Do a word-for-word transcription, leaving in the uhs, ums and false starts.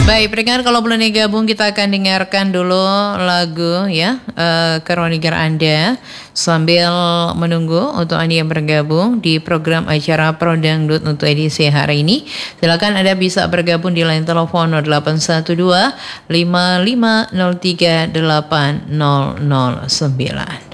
Baik, pendengar, kalau belum digabung kita akan dengarkan dulu lagu ya, uh, Kroniker Anda sambil menunggu untuk Anda yang bergabung di program acara Pro Dangdut untuk edisi hari ini. Silakan Anda bisa bergabung di line telepon nol delapan satu dua lima lima nol tiga delapan nol nol sembilan.